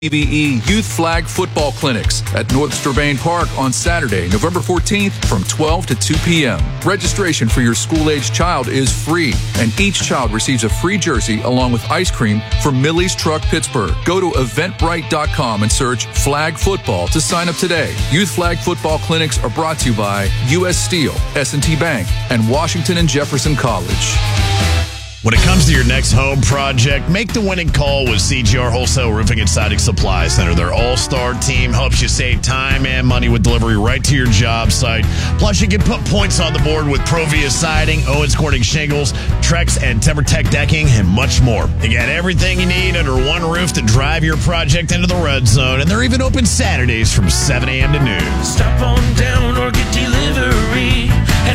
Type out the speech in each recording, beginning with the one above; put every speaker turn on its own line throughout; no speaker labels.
EBE Youth Flag Football Clinics at North Strabane Park on Saturday, November 14th from 12 to 2 p.m. Registration for your school-age child is free, and each child receives a free jersey along with ice cream from Millie's Truck Pittsburgh. Go to eventbrite.com and search Flag Football to sign up today. Youth Flag Football Clinics are brought to you by U.S. Steel, S&T Bank, and Washington and Jefferson College.
When it comes to your next home project, make the winning call with CGR Wholesale Roofing and Siding Supply Center. Their all-star team helps you save time and money with delivery right to your job site. Plus, you can put points on the board with Provia Siding, Owens Corning Shingles, Trex and TimberTech Decking, and much more. You got everything you need under one roof to drive your project into the red zone, and they're even open Saturdays from 7 a.m. to noon.
Stop on down or get delivery at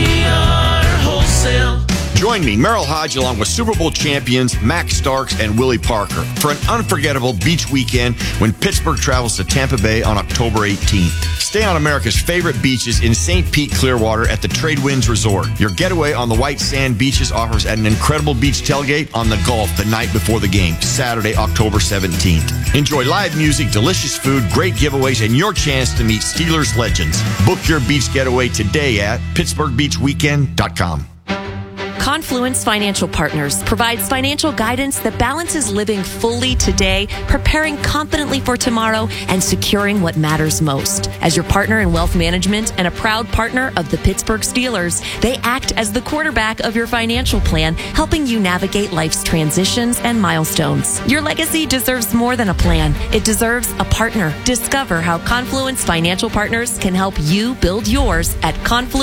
CGR Wholesale.
Join me, Merrill Hodge, along with Super Bowl champions Max Starks and Willie Parker for an unforgettable beach weekend when Pittsburgh travels to Tampa Bay on October 18th. Stay on America's favorite beaches in St. Pete, Clearwater at the Tradewinds Resort. Your getaway on the white sand beaches offers an incredible beach tailgate on the Gulf the night before the game, Saturday, October 17th. Enjoy live music, delicious food, great giveaways, and your chance to meet Steelers legends. Book your beach getaway today at PittsburghBeachWeekend.com.
Confluence Financial Partners provides financial guidance that balances living fully today, preparing confidently for tomorrow, and securing what matters most. As your partner in wealth management and a proud partner of the Pittsburgh Steelers, they act as the quarterback of your financial plan, helping you navigate life's transitions and milestones. Your legacy deserves more than a plan. It deserves a partner. Discover how Confluence Financial Partners can help you build yours at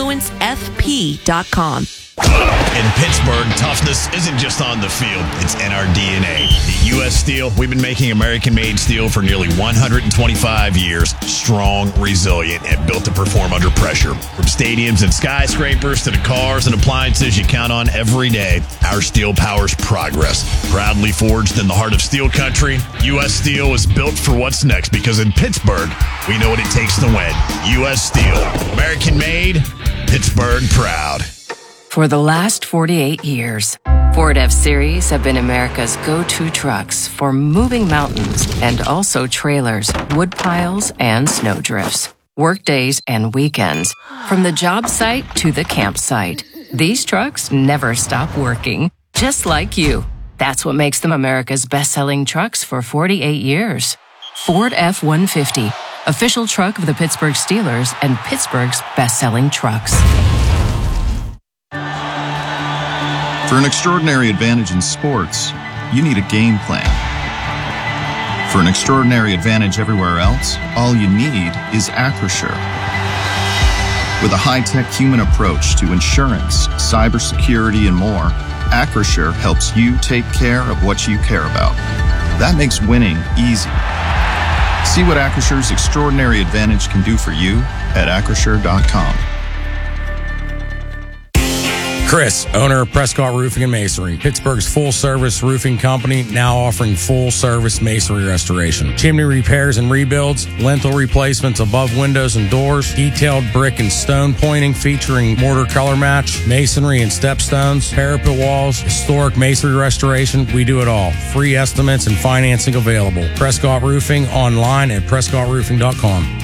confluencefp.com.
In Pittsburgh, toughness isn't just on the field, it's in our DNA. At U.S. Steel, we've been making American-made steel for nearly 125 years. Strong, resilient, and built to perform under pressure. From stadiums and skyscrapers to the cars and appliances you count on every day, our steel powers progress. Proudly forged in the heart of steel country, U.S. Steel is built for what's next because in Pittsburgh, we know what it takes to win. U.S. Steel, American-made, Pittsburgh proud.
For the last 48 years, Ford F-Series have been America's go-to trucks for moving mountains and also trailers, wood piles, and snow drifts. Workdays and weekends, from the job site to the campsite. These trucks never stop working, just like you. That's what makes them America's best-selling trucks for 48 years. Ford F-150, official truck of the Pittsburgh Steelers and Pittsburgh's best-selling trucks.
For an extraordinary advantage in sports, you need a game plan. For an extraordinary advantage everywhere else, all you need is Acrisure. With a high-tech human approach to insurance, cybersecurity, and more, Acrisure helps you take care of what you care about. That makes winning easy. See what Acrisure's extraordinary advantage can do for you at Acrisure.com.
Chris, owner of Prescott Roofing and Masonry, Pittsburgh's full-service roofing company, now offering full-service masonry restoration. Chimney repairs and rebuilds, lintel replacements above windows and doors, detailed brick and stone pointing featuring mortar color match, masonry and stepstones, parapet walls, historic masonry restoration. We do it all. Free estimates and financing available. Prescott Roofing, online at PrescottRoofing.com.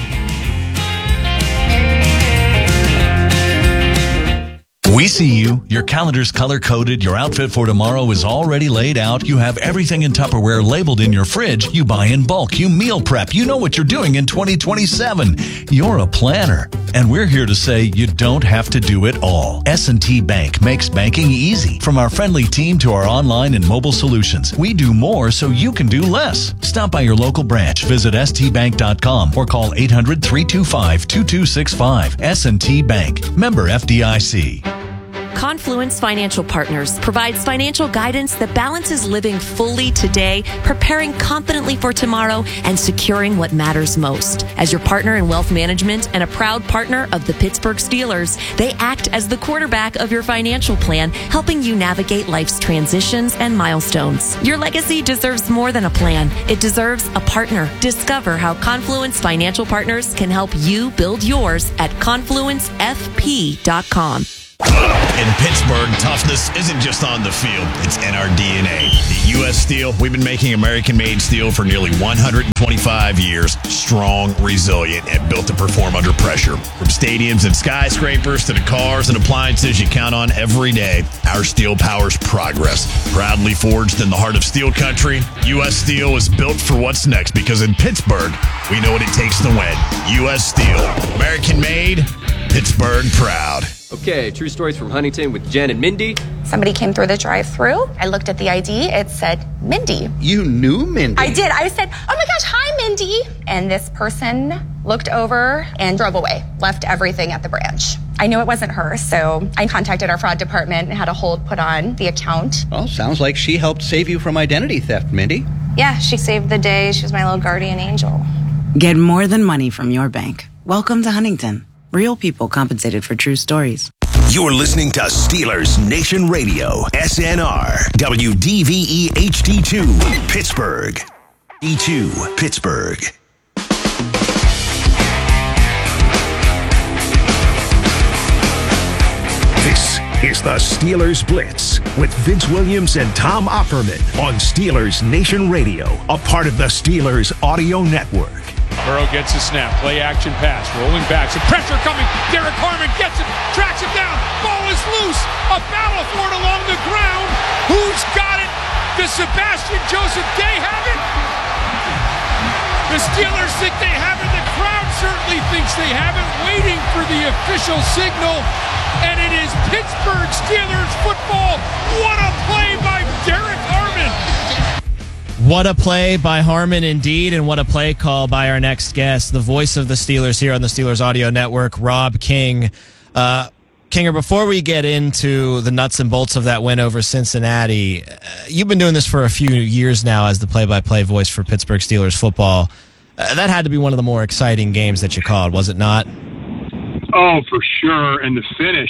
We see you. Your calendar's color-coded. Your outfit for tomorrow is already laid out. You have everything in Tupperware labeled in your fridge. You buy in bulk. You meal prep. You know what you're doing in 2027. You're a planner. And we're here to say you don't have to do it all. S&T Bank makes banking easy. From our friendly team to our online and mobile solutions, we do more so you can do less. Stop by your local branch. Visit stbank.com or call 800-325-2265. S&T Bank. Member FDIC.
Confluence Financial Partners provides financial guidance that balances living fully today, preparing confidently for tomorrow, and securing what matters most. As your partner in wealth management and a proud partner of the Pittsburgh Steelers, they act as the quarterback of your financial plan, helping you navigate life's transitions and milestones. Your legacy deserves more than a plan. It deserves a partner. Discover how Confluence Financial Partners can help you build yours at confluencefp.com.
In Pittsburgh, toughness isn't just on the field, it's in our DNA. At U.S. Steel, we've been making American-made steel for nearly 125 years. Strong, resilient, and built to perform under pressure. From stadiums and skyscrapers to the cars and appliances you count on every day, our steel powers progress. Proudly forged in the heart of steel country, U.S. Steel is built for what's next because in Pittsburgh, we know what it takes to win. U.S. Steel. American-made, Pittsburgh proud.
Okay, true stories from Huntington with Jen and Mindy.
Somebody came through the drive-thru. I looked at the ID. It said Mindy.
You knew Mindy?
I did. I said, oh my gosh, hi, Mindy. And this person looked over and drove away, left everything at the branch. I knew it wasn't her, so I contacted our fraud department and had a hold put on the account.
Well, sounds like she helped save you from identity theft, Mindy.
Yeah, she saved the day. She was my little guardian angel.
Get more than money from your bank. Welcome to Huntington. Real people compensated for true stories.
You're listening to Steelers Nation Radio, SNR, WDVE HD2, Pittsburgh. E2, Pittsburgh. This is the Steelers Blitz with Vince Williams and Tom Opperman on Steelers Nation Radio, a part of the Steelers Audio Network.
Burrow gets a snap, play action pass, rolling back, some pressure coming. Derek Harmon gets it, tracks it down, ball is loose. A battle for it along the ground. Who's got it? Does Sebastian Joseph Day have it? The Steelers think they have it. The crowd certainly thinks they have it, waiting for the official signal. And it is Pittsburgh Steelers football. What a play by Derek Harmon.
What a play by Harmon indeed, and what a play call by our next guest, the voice of the Steelers here on the Steelers Audio Network, Rob King. Kinger, before we get into the nuts and bolts of that win over Cincinnati, you've been doing this for a few years now as the play-by-play voice for Pittsburgh Steelers football. That had to be one of the more exciting games that you called, was it not?
Oh, for sure, and the finish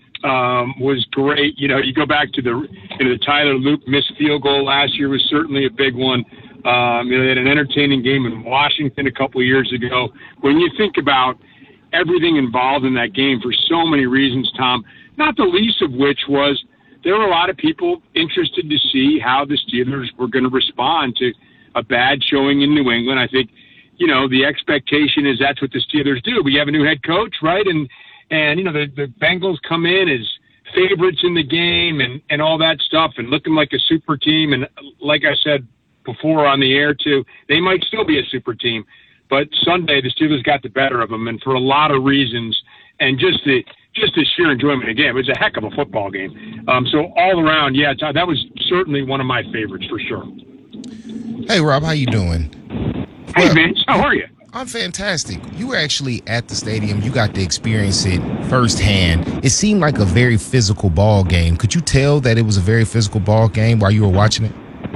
was great. You know, you go back to the Tyler Luke missed field goal last year was certainly a big one. They had an entertaining game in Washington a couple of years ago. When you think about everything involved in that game for so many reasons, Tom, not the least of which was there were a lot of people interested to see how the Steelers were going to respond to a bad showing in New England. I think, you know, the expectation is that's what the Steelers do. We have a new head coach, right? And you know, the Bengals come in as favorites in the game and all that stuff and looking like a super team. And like I said before on the air too, they might still be a super team. But Sunday, the Steelers got the better of them, and for a lot of reasons, and just the sheer enjoyment of the game. It was a heck of a football game. So all around, yeah, that was certainly one of my favorites for sure.
Hey, Rob, how you doing?
Hey, Vince, how are you?
I'm fantastic. You were actually at the stadium. You got to experience it firsthand. It seemed like a very physical ball game. Could you tell that it was a very physical ball game while you were watching it?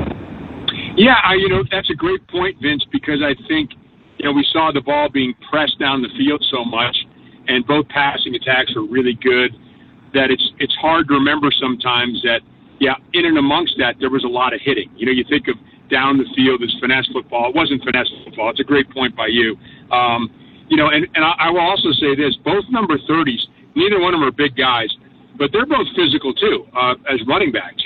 Yeah, that's a great point, Vince, because I think, we saw the ball being pressed down the field so much, and both passing attacks were really good, that it's hard to remember sometimes that, in and amongst that, there was a lot of hitting. You think of down the field as finesse football. It wasn't finesse football. It's a great point by you. And I will also say this, both number 30s, neither one of them are big guys, but they're both physical too, as running backs.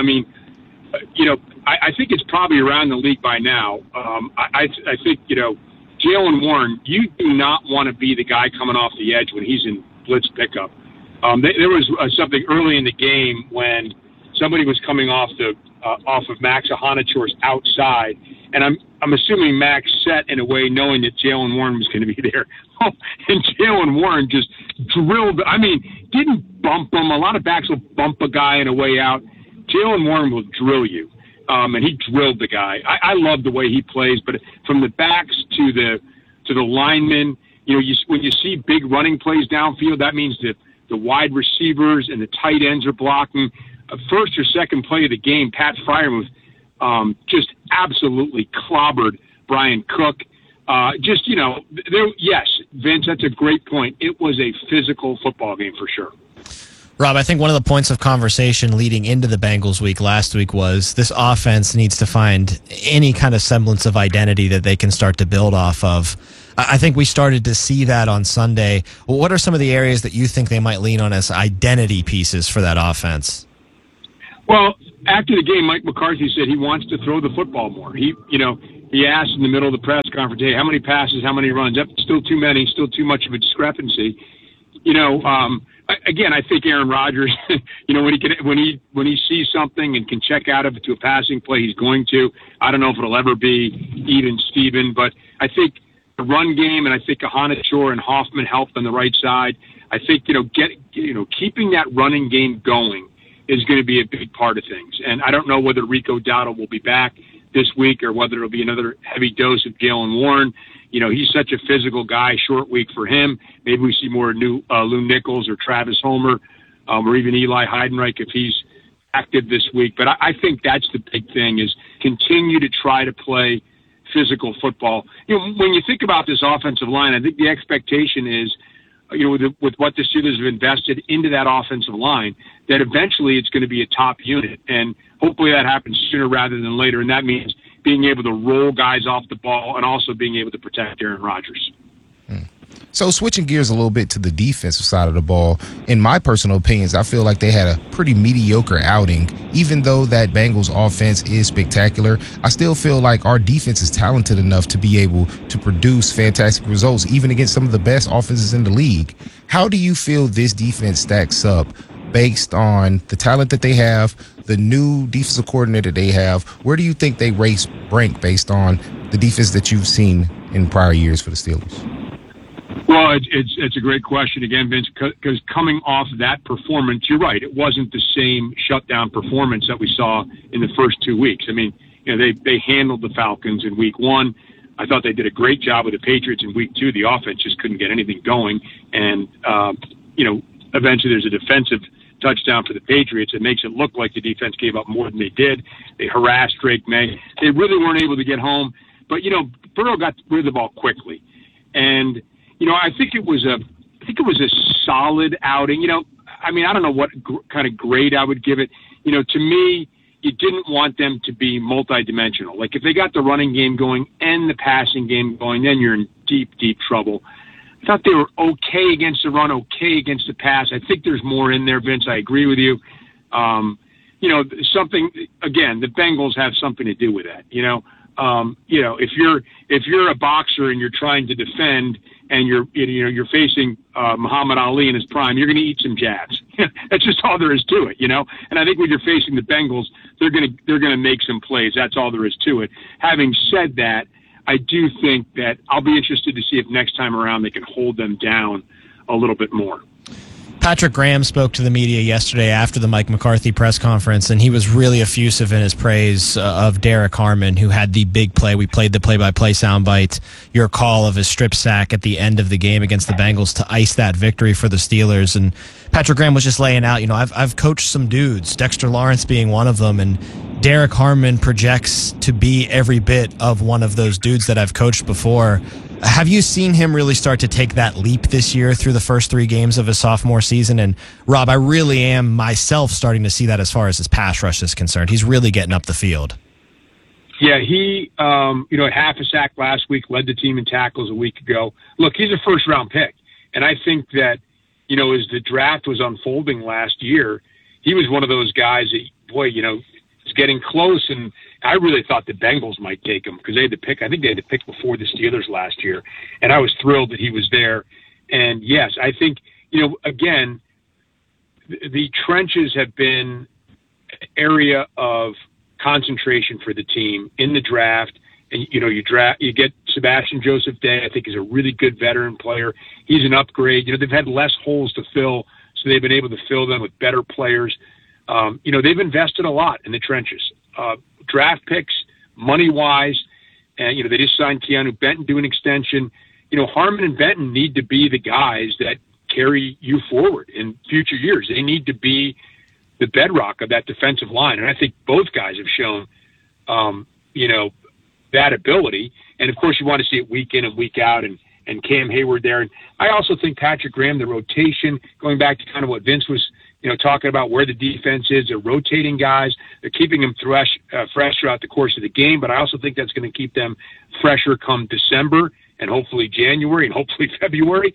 I think it's probably around the league by now. I think, Jaylen Warren, you do not want to be the guy coming off the edge when he's in blitz pickup. There was something early in the game when somebody was coming off of Max Ahanachore's outside, and I'm assuming Max set in a way knowing that Jaylen Warren was going to be there. And Jaylen Warren just drilled. Didn't bump him. A lot of backs will bump a guy in a way out. Jaylen Warren will drill you. And he drilled the guy. I love the way he plays, but from the backs to the linemen, when you see big running plays downfield, that means that the wide receivers and the tight ends are blocking. First or second play of the game, Pat Freiermuth just absolutely clobbered Brian Cook. Yes, Vince, that's a great point. It was a physical football game for sure.
Rob, I think one of the points of conversation leading into the Bengals week last week was this offense needs to find any kind of semblance of identity that they can start to build off of. I think we started to see that on Sunday. What are some of the areas that you think they might lean on as identity pieces for that offense?
Well, after the game, Mike McCarthy said he wants to throw the football more. He asked in the middle of the press conference, hey, how many passes, how many runs? Yep, still too many, still too much of a discrepancy. Again, I think Aaron Rodgers, when he sees something and can check out of it to a passing play, he's going to. I don't know if it'll ever be even Steven, but I think the run game, and I think Ahana and Hoffman helped on the right side. I think keeping that running game going is going to be a big part of things. And I don't know whether Rico Dowdle will be back this week or whether it'll be another heavy dose of Jaylen Warren. He's such a physical guy, short week for him. Maybe we see more Lou Nichols or Travis Homer or even Eli Heidenreich if he's active this week. But I think that's the big thing is continue to try to play physical football. When you think about this offensive line, I think the expectation is, with what the Steelers have invested into that offensive line, that eventually it's going to be a top unit. And hopefully that happens sooner rather than later. And that means being able to roll guys off the ball and also being able to protect Aaron Rodgers.
So switching gears a little bit to the defensive side of the ball, in my personal opinions, I feel like they had a pretty mediocre outing. Even though that Bengals offense is spectacular, I still feel like our defense is talented enough to be able to produce fantastic results, even against some of the best offenses in the league. How do you feel this defense stacks up based on the talent that they have, the new defensive coordinator they have? Where do you think they rank based on the defense that you've seen in prior years for the Steelers?
Well, it's a great question again, Vince, because coming off that performance, you're right. It wasn't the same shutdown performance that we saw in the first 2 weeks. I mean, they handled the Falcons in week one. I thought they did a great job with the Patriots in week two. The offense just couldn't get anything going. And, eventually there's a defensive touchdown for the Patriots. It makes it look like the defense gave up more than they did. They harassed Drake May. They really weren't able to get home. But, Burrow got rid of the ball quickly. And, I think it was a solid outing. I don't know what kind of grade I would give it. To me, you didn't want them to be multidimensional. Like if they got the running game going and the passing game going, then you're in deep, deep trouble. I thought they were okay against the run, okay against the pass. I think there's more in there, Vince. I agree with you. Something again, the Bengals have something to do with that. If you're a boxer and you're trying to defend and you're facing Muhammad Ali in his prime, you're going to eat some jabs. That's just all there is to it, And I think when you're facing the Bengals, they're going to make some plays. That's all there is to it. Having said that, I do think that I'll be interested to see if next time around they can hold them down a little bit more.
Patrick Graham spoke to the media yesterday after the Mike McCarthy press conference, and he was really effusive in his praise of Derek Harmon, who had the big play. We played the play-by-play soundbite, your call of his strip sack at the end of the game against the Bengals to ice that victory for the Steelers. And Patrick Graham was just laying out, I've coached some dudes, Dexter Lawrence being one of them, and Derek Harmon projects to be every bit of one of those dudes that I've coached before. Have you seen him really start to take that leap this year through the first 3 games of his sophomore season? And Rob, I really am myself starting to see that as far as his pass rush is concerned. He's really getting up the field.
Yeah, he, had half a sack last week, led the team in tackles a week ago. Look, he's a first-round pick. And I think that, as the draft was unfolding last year, he was one of those guys that, it's getting close, and I really thought the Bengals might take him because they had the pick. I think they had the pick before the Steelers last year, and I was thrilled that he was there. And yes, I think again, the trenches have been an area of concentration for the team in the draft. And you get Sebastian Joseph Day. I think is a really good veteran player. He's an upgrade. They've had less holes to fill, so they've been able to fill them with better players. They've invested a lot in the trenches, draft picks, money-wise, and, they just signed Keanu Benton to an extension. Harmon and Benton need to be the guys that carry you forward in future years. They need to be the bedrock of that defensive line. And I think both guys have shown, that ability. And, of course, you want to see it week in and week out and Cam Hayward there. And I also think Patrick Graham, the rotation, going back to kind of what Vince was talking about where the defense is. They're rotating guys. They're keeping them fresh throughout the course of the game, but I also think that's going to keep them fresher come December and hopefully January and hopefully February.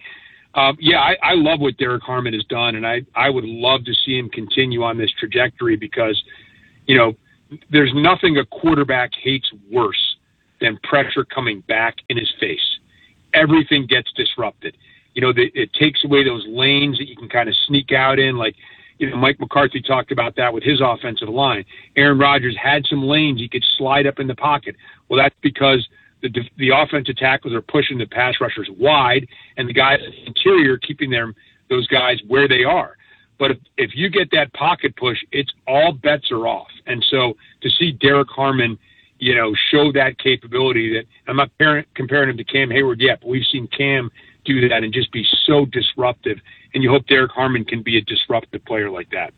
I love what Derek Harmon has done, and I would love to see him continue on this trajectory because, there's nothing a quarterback hates worse than pressure coming back in his face. Everything gets disrupted. It takes away those lanes that you can kind of sneak out in. Like, Mike McCarthy talked about that with his offensive line. Aaron Rodgers had some lanes he could slide up in the pocket. Well, that's because the offensive tackles are pushing the pass rushers wide, and the guys in the interior keeping those guys where they are. But if you get that pocket push, it's all bets are off. And so to see Derek Harmon, show that capability, that I'm not comparing him to Cam Hayward yet, but we've seen Cam do that and just be so disruptive. And you hope Derek Harmon can be a disruptive player like that.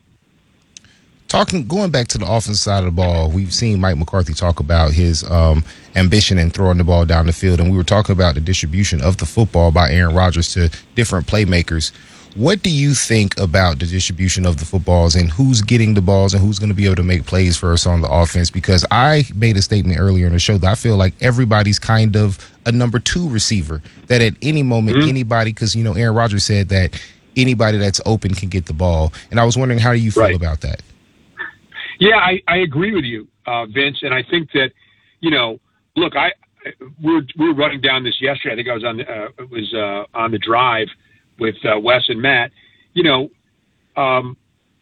Going back to the offensive side of the ball, we've seen Mike McCarthy talk about his ambition in throwing the ball down the field, and we were talking about the distribution of the football by Aaron Rodgers to different playmakers. What do you think about the distribution of the footballs and who's getting the balls and who's going to be able to make plays for us on the offense? Because I made a statement earlier in the show that I feel like everybody's kind of a number 2 receiver, that at any moment, anybody, because, Aaron Rodgers said that anybody that's open can get the ball. And I was wondering, how do you feel about that?
Yeah, I agree with you, Vince. And I think that, look, we were running down this yesterday. I think I was on the drive with Wes and Matt. DK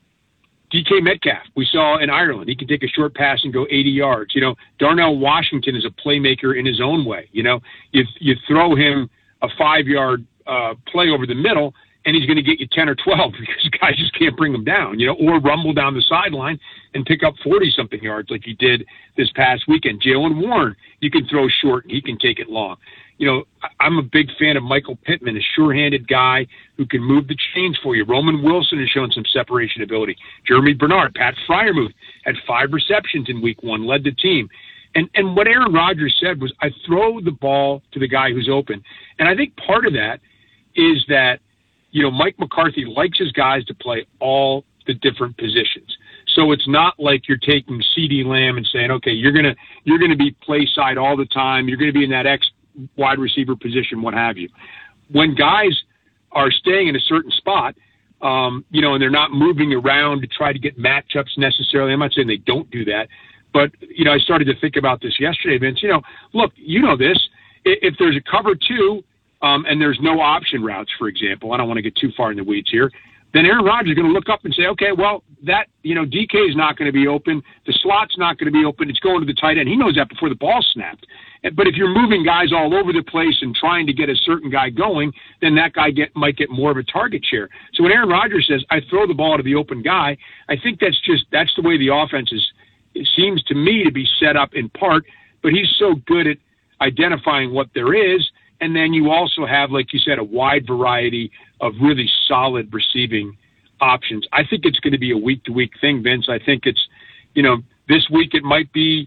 Metcalf, we saw in Ireland. He can take a short pass and go 80 yards. Darnell Washington is a playmaker in his own way. You throw him a 5-yard play over the middle, and he's going to get you 10 or 12 because guys just can't bring him down, or rumble down the sideline and pick up 40-something yards like he did this past weekend. Jaylen Warren, you can throw short and he can take it long. I'm a big fan of Michael Pittman, a sure-handed guy who can move the chains for you. Roman Wilson has shown some separation ability. Jeremy Bernard, Pat Freiermuth had 5 receptions in week 1, led the team. And what Aaron Rodgers said was, I throw the ball to the guy who's open. And I think part of that is that, Mike McCarthy likes his guys to play all the different positions. So it's not like you're taking CeeDee Lamb and saying, okay, you're gonna be play side all the time. You're going to be in that X wide receiver position, what have you. When guys are staying in a certain spot, and they're not moving around to try to get matchups necessarily. I'm not saying they don't do that, but, I started to think about this yesterday, Vince. Look, this. If there's a cover 2 and there's no option routes, for example, I don't want to get too far in the weeds here, then Aaron Rodgers is going to look up and say, okay, well, that, DK is not going to be open. The slot's not going to be open. It's going to the tight end. He knows that before the ball snapped. But if you're moving guys all over the place and trying to get a certain guy going, then that guy might get more of a target share. So when Aaron Rodgers says, I throw the ball to the open guy, I think that's the way the offense it seems to me to be set up in part, but he's so good at identifying what there is. And then you also have, like you said, a wide variety of really solid receiving options. I think it's going to be a week-to-week thing, Vince. I think it's, this week it might be,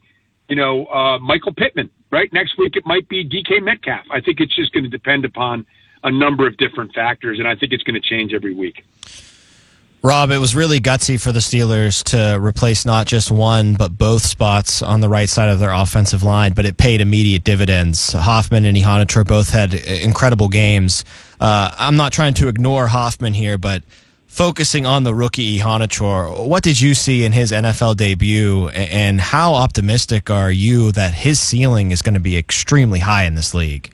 Michael Pittman, right? Next week it might be DK Metcalf. I think it's just going to depend upon a number of different factors, and I think it's going to change every week.
Rob, it was really gutsy for the Steelers to replace not just one, but both spots on the right side of their offensive line, but it paid immediate dividends. Hoffman and Ihonatro both had incredible games. I'm not trying to ignore Hoffman here, but focusing on the rookie Ihonatro, what did you see in his NFL debut, and how optimistic are you that his ceiling is going to be extremely high in this league?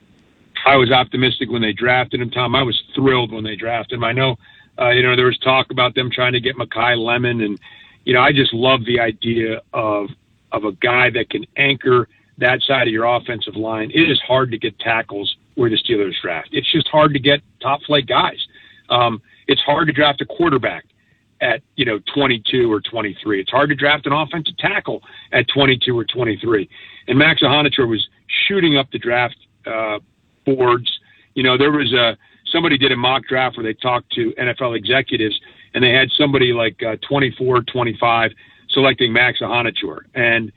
I was optimistic when they drafted him, Tom. I was thrilled when they drafted him. I know, there was talk about them trying to get Mekhi Lemon, and, I just love the idea of a guy that can anchor that side of your offensive line. It is hard to get tackles where the Steelers draft. It's just hard to get top-flight guys. It's hard to draft a quarterback at, 22 or 23. It's hard to draft an offensive tackle at 22 or 23. And Max Ihonatro was shooting up the draft boards. There was somebody did a mock draft where they talked to NFL executives, and they had somebody like 24, 25 selecting Max Ihonatro. And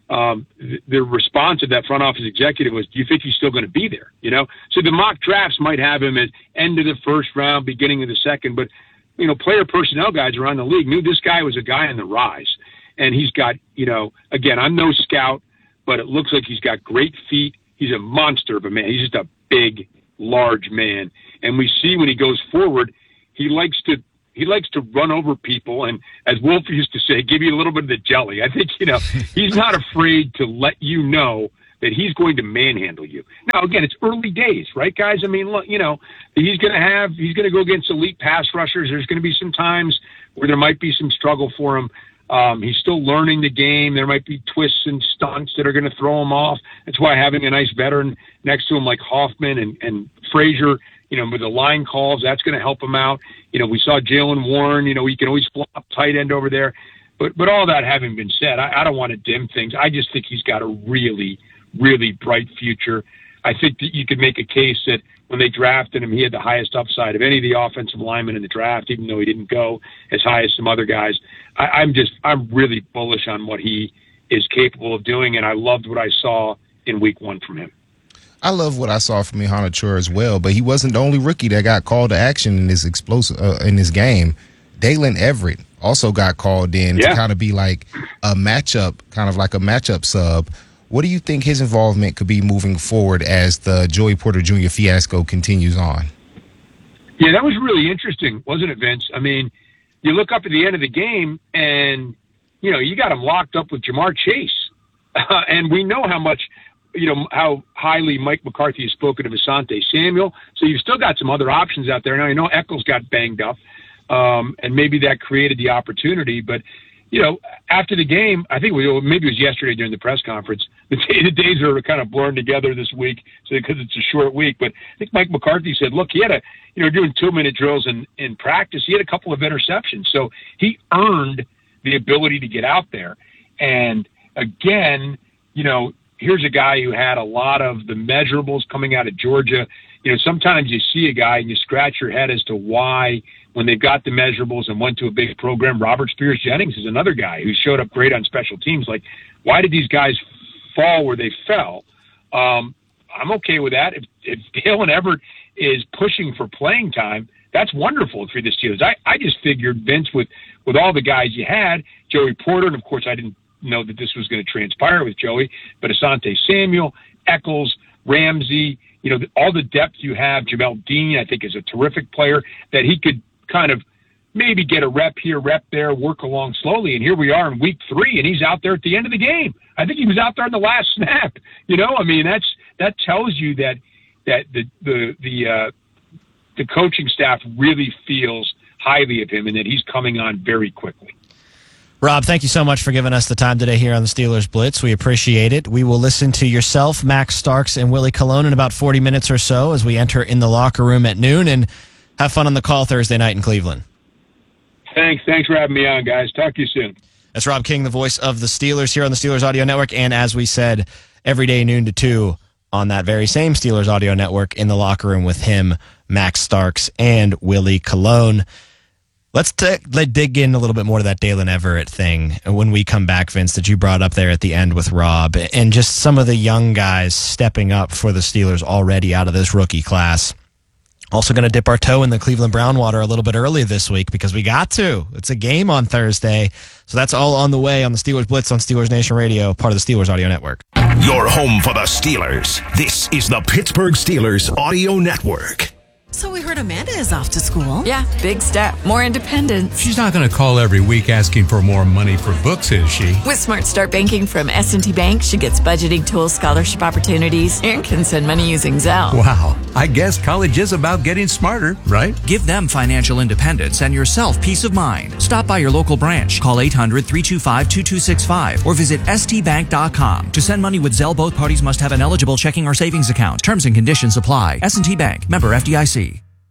the response of that front office executive was, do you think he's still going to be there? So the mock drafts might have him at end of the first round, beginning of the second, but player personnel guys around the league knew this guy was a guy on the rise. And he's got, again, I'm no scout, but it looks like he's got great feet. he's a monster of a man. He's just a big, large man. And we see when he goes forward, he likes to run over people, and as Wolf used to say, give you a little bit of the jelly. I think, he's not afraid to let you know that he's going to manhandle you. Now, again, it's early days, right, guys? I mean, look, he's going to go against elite pass rushers. There's going to be some times where there might be some struggle for him. He's still learning the game. There might be twists and stunts that are going to throw him off. That's why having a nice veteran next to him like Hoffman and Frazier, with the line calls, that's going to help him out. We saw Jalen Warren, he can always flop tight end over there. But all that having been said, I don't want to dim things. I just think he's got a really, really bright future. I think that you could make a case that when they drafted him, he had the highest upside of any of the offensive linemen in the draft, even though he didn't go as high as some other guys. I'm really bullish on what he is capable of doing, and I loved what I saw in week 1 from him.
I love what I saw from Mihana Chur as well, but he wasn't the only rookie that got called to action in this in this game. Dalen Everett also got called in to kind of be like a matchup sub. What do you think his involvement could be moving forward as the Joey Porter Jr. fiasco continues on?
Yeah, that was really interesting, wasn't it, Vince? I mean, you look up at the end of the game and, you got him locked up with Jamar Chase. And we know how highly Mike McCarthy has spoken of Asante Samuel. So you've still got some other options out there. Now, Eccles got banged up, and maybe that created the opportunity. But, after the game, I think maybe it was yesterday during the press conference, the days are kind of blurring together this week because it's a short week. But I think Mike McCarthy said, look, he had doing 2-minute drills in practice. He had a couple of interceptions. So he earned the ability to get out there. And again, here's a guy who had a lot of the measurables coming out of Georgia. Sometimes you see a guy and you scratch your head as to why, when they've got the measurables and went to a big program. Robert Spears Jennings is another guy who showed up great on special teams. Like, why did these guys fall where they fell? I'm okay with that. If Dalen Everett is pushing for playing time, that's wonderful for the Steelers. I just figured, Vince, with all the guys you had, Joey Porter, and of course I didn't know that this was going to transpire with Joey, but Asante Samuel, Eccles, Ramsey, all the depth you have. Jamel Dean, I think, is a terrific player that he could kind of maybe get a rep here, rep there, work along slowly. And here we are in week 3, and he's out there at the end of the game. I think he was out there in the last snap. I mean, that tells you that the coaching staff really feels highly of him and that he's coming on very quickly.
Rob, thank you so much for giving us the time today here on the Steelers Blitz. We appreciate it. We will listen to yourself, Max Starks, and Willie Colon in about 40 minutes or so as we enter in the locker room at noon, and have fun on the call Thursday night in Cleveland.
Thanks for having me on, guys. Talk to you soon.
That's Rob King, the voice of the Steelers here on the Steelers Audio Network, and as we said, every day noon to 2 on that very same Steelers Audio Network in the locker room with him, Max Starks, and Willie Colon. Let's dig in a little bit more to that Dalen Everett thing when we come back, Vince, that you brought up there at the end with Rob, and just some of the young guys stepping up for the Steelers already out of this rookie class. Also going to dip our toe in the Cleveland Brown water a little bit early this week because we got to. It's a game on Thursday. So that's all on the way on the Steelers Blitz on Steelers Nation Radio, part of the Steelers Audio Network.
Your home for the Steelers. This is the Pittsburgh Steelers Audio Network.
So we heard Amanda is off to school.
Yeah, big step. More independence.
She's not going to call every week asking for more money for books, is she?
With Smart Start Banking from S&T Bank, she gets budgeting tools, scholarship opportunities, and can send money using Zelle.
Wow. I guess college is about getting smarter, right?
Give them financial independence and yourself peace of mind. Stop by your local branch. Call 800-325-2265 or visit stbank.com. To send money with Zelle, both parties must have an eligible checking or savings account. Terms and conditions apply. S&T Bank. Member FDIC.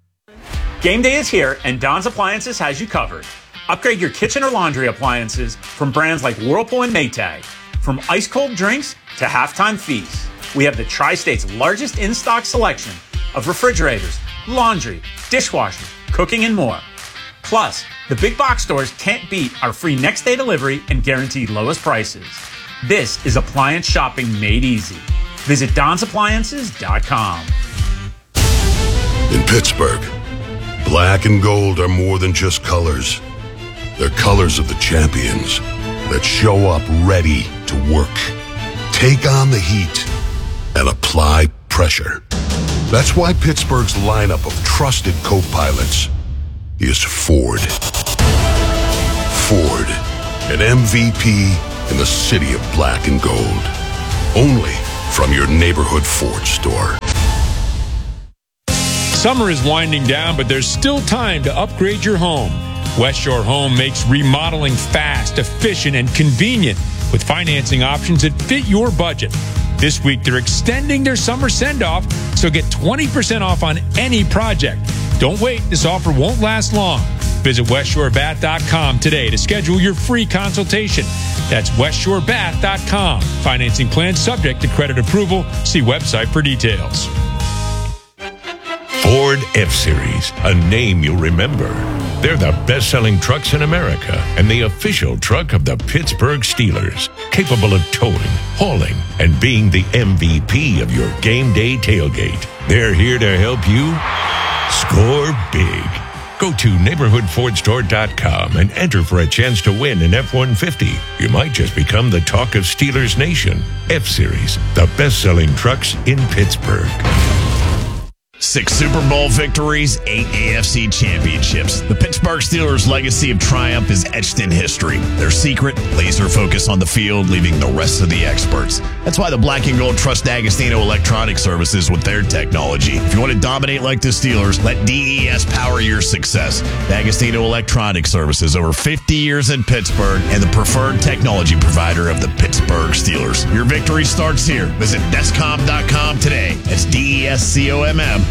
Game day is here, and Don's Appliances has you covered. Upgrade your kitchen or laundry appliances from brands like Whirlpool and Maytag. From ice-cold drinks to halftime feasts, we have the Tri-State's largest in-stock selection of refrigerators, laundry, dishwashers, cooking, and more. Plus, the big box stores can't beat our free next-day delivery and guaranteed lowest prices. This is appliance shopping made easy. Visit DonsAppliances.com.
In Pittsburgh, black and gold are more than just colors. They're colors of the champions that show up ready to work. Take on the heat and apply pressure. That's why Pittsburgh's lineup of trusted co-pilots is Ford. Ford, an MVP in the city of black and gold. Only from your neighborhood Ford store.
Summer is winding down, but there's still time to upgrade your home. West Shore Home makes remodeling fast, efficient, and convenient with financing options that fit your budget. This week, they're extending their summer send-off, so get 20% off on any project. Don't wait. This offer won't last long. Visit WestShoreBath.com today to schedule your free consultation. That's WestShoreBath.com. Financing plan subject to credit approval. See website for details.
Ford F-Series, a name you'll remember. They're the best-selling trucks in America and the official truck of the Pittsburgh Steelers, capable of towing, hauling, and being the MVP of your game day tailgate. They're here to help you score big. Go to neighborhoodfordstore.com and enter for a chance to win an F-150. You might just become the talk of Steelers Nation. F-Series, the best-selling trucks in Pittsburgh.
6 Super Bowl victories, 8 AFC championships. The Pittsburgh Steelers' legacy of triumph is etched in history. Their secret, laser focus on the field, leaving the rest of the experts. That's why the Black and Gold trust D'Agostino Electronic Services with their technology. If you want to dominate like the Steelers, let DES power your success. D'Agostino Electronic Services, over 50 years in Pittsburgh, and the preferred technology provider of the Pittsburgh Steelers. Your victory starts here. Visit Descom.com today. That's DESCOMM.com.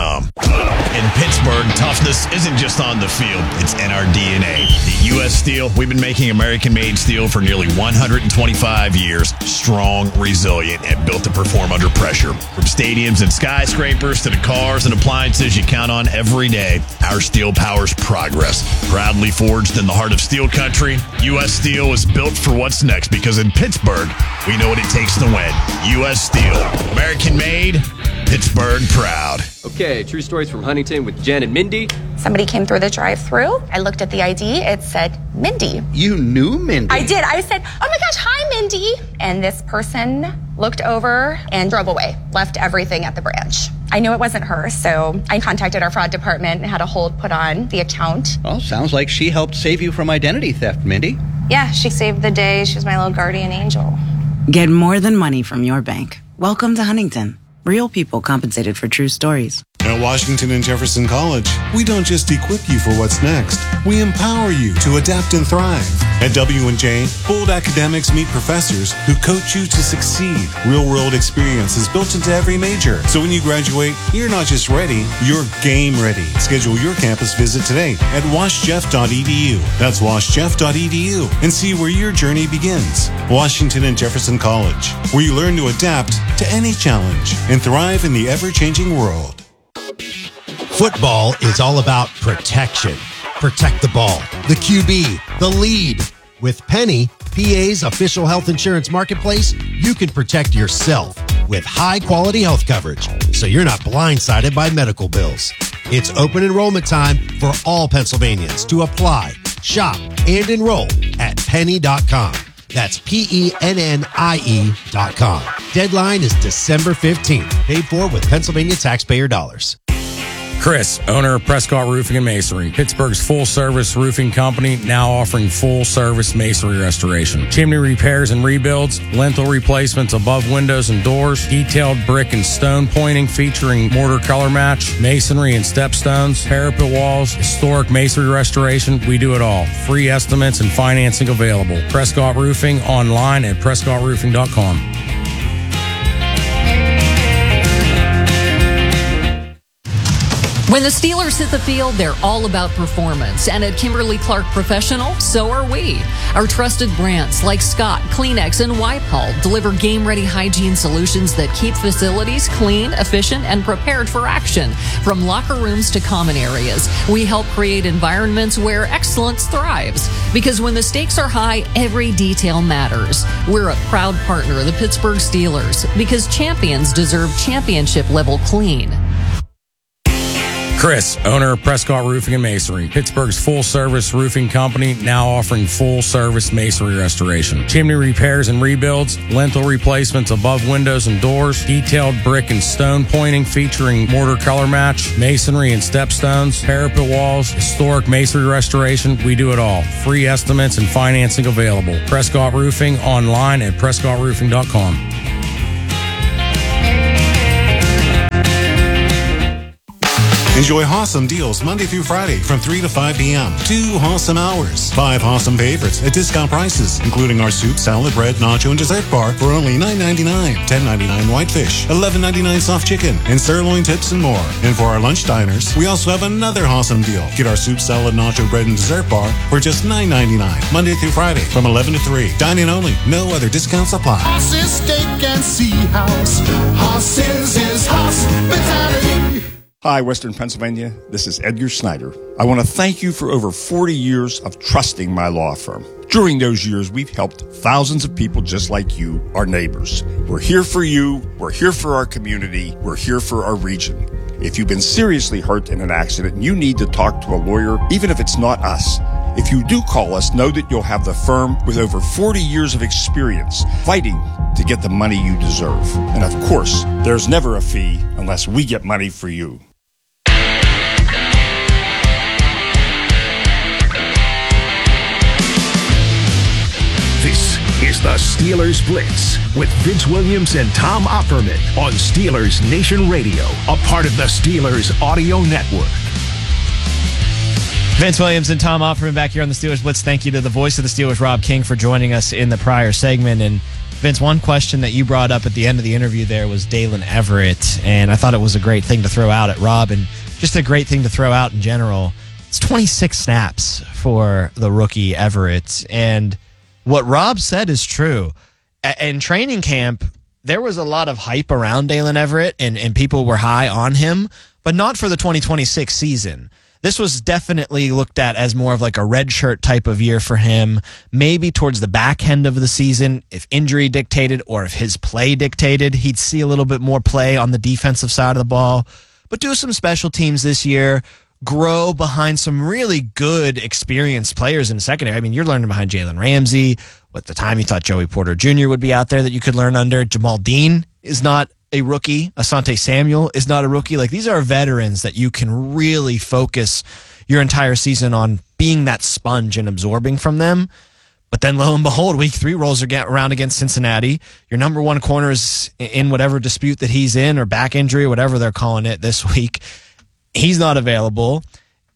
In Pittsburgh, toughness isn't just on the field, it's in our DNA. At U.S. Steel, we've been making American-made steel for nearly 125 years. Strong, resilient, and built to perform under pressure. From stadiums and skyscrapers to the cars and appliances you count on every day, our steel powers progress. Proudly forged in the heart of steel country, U.S. Steel is built for what's next because in Pittsburgh, we know what it takes to win. U.S. Steel. American-made, Pittsburgh proud.
Okay, true stories from Huntington with Jen and Mindy.
Somebody came through the drive-thru. I looked at the ID. It said Mindy.
You knew Mindy?
I did. I said, oh my gosh, hi, Mindy. And this person looked over and drove away, left everything at the branch. I knew it wasn't her, so I contacted our fraud department and had a hold put on the account.
Well, sounds like she helped save you from identity theft, Mindy.
Yeah, she saved the day. She was my little guardian angel.
Get more than money from your bank. Welcome to Huntington. Real people compensated for true stories.
At Washington and Jefferson College, we don't just equip you for what's next. We empower you to adapt and thrive. At W&J, bold academics meet professors who coach you to succeed. Real-world experience is built into every major. So when you graduate, you're not just ready, you're game ready. Schedule your campus visit today at washjeff.edu. That's washjeff.edu and see where your journey begins. Washington and Jefferson College, where you learn to adapt to any challenge and thrive in the ever-changing world.
Football is all about protection. Protect the ball, the QB, the lead. With Penny, PA's official health insurance marketplace, you can protect yourself with high-quality health coverage, so you're not blindsided by medical bills. It's open enrollment time for all Pennsylvanians to apply, shop, and enroll at penny.com. That's PENNIE.com. Deadline is December 15th. Paid for with Pennsylvania taxpayer dollars.
Chris, owner of Prescott Roofing and Masonry, Pittsburgh's full-service roofing company, now offering full-service masonry restoration. Chimney repairs and rebuilds, lintel replacements above windows and doors, detailed brick and stone pointing featuring mortar color match, masonry and stepstones, parapet walls, historic masonry restoration. We do it all. Free estimates and financing available. Prescott Roofing online at prescottroofing.com.
When the Steelers hit the field, they're all about performance. And at Kimberly-Clark Professional, so are we. Our trusted brands like Scott, Kleenex, and Wipe-All deliver game-ready hygiene solutions that keep facilities clean, efficient, and prepared for action. From locker rooms to common areas, we help create environments where excellence thrives. Because when the stakes are high, every detail matters. We're a proud partner of the Pittsburgh Steelers because champions deserve championship-level clean.
Chris, owner of Prescott Roofing and Masonry, Pittsburgh's full-service roofing company, now offering full-service masonry restoration. Chimney repairs and rebuilds, lintel replacements above windows and doors, detailed brick and stone pointing featuring mortar color match, masonry and stepstones, parapet walls, historic masonry restoration. We do it all. Free estimates and financing available. Prescott Roofing online at prescottroofing.com.
Enjoy Hawesome deals Monday through Friday from 3 to 5 p.m. 2 Hawesome hours. 5 Hawesome favorites at discount prices, including our soup, salad, bread, nacho, and dessert bar for only $9.99. $10.99 whitefish, $11.99 soft chicken, and sirloin tips and more. And for our lunch diners, we also have another Hawesome deal. Get our soup, salad, nacho, bread, and dessert bar for just $9.99. Monday through Friday from 11 to 3. Dine-in only. No other discounts apply.
Hoss's Steak and Sea House. Hoss's is hospitality.
Hi, Western Pennsylvania. This is Edgar Snyder. I want to thank you for over 40 years of trusting my law firm. During those years, we've helped thousands of people just like you, our neighbors. We're here for you. We're here for our community. We're here for our region. If you've been seriously hurt in an accident and you need to talk to a lawyer, even if it's not us, if you do call us, know that you'll have the firm with over 40 years of experience fighting to get the money you deserve. And of course, there's never a fee unless we get money for you.
This is the Steelers Blitz with Vince Williams and Tom Opperman on Steelers Nation Radio, a part of the Steelers Audio Network.
Vince Williams and Tom Opperman back here on the Steelers Blitz. Thank you to the voice of the Steelers, Rob King, for joining us in the prior segment. And Vince, one question that you brought up at the end of the interview there was Daylen Everette, and I thought it was a great thing to throw out at Rob, and just a great thing to throw out in general. It's 26 snaps for the rookie Everette, and what Rob said is true. In training camp, there was a lot of hype around Daylen Everette, and people were high on him, but not for the 2026 season. This was definitely looked at as more of like a redshirt type of year for him, maybe towards the back end of the season, if injury dictated or if his play dictated, he'd see a little bit more play on the defensive side of the ball. But do some special teams this year, grow behind some really good, experienced players in the secondary. I mean, you're learning behind Jalen Ramsey. At the time, you thought Joey Porter Jr. would be out there that you could learn under. Jamal Dean is not a rookie. Asante Samuel is not a rookie. Like, these are veterans that you can really focus your entire season on being that sponge and absorbing from them. But then, lo and behold, week 3 rolls around against Cincinnati. Your number one corner is in whatever dispute that he's in, or back injury, or whatever they're calling it this week. He's not available.